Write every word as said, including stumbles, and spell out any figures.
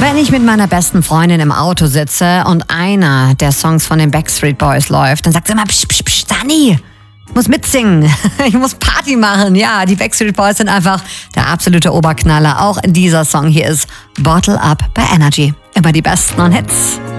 Wenn ich mit meiner besten Freundin im Auto sitze und einer der Songs von den Backstreet Boys läuft, dann sagt sie immer, psch, psch, psch, Dani, ich muss mitsingen, ich muss Party machen. Ja, die Backstreet Boys sind einfach der absolute Oberknaller. Auch in dieser Song hier ist Bottle Up bei Energy. Immer die besten Hits.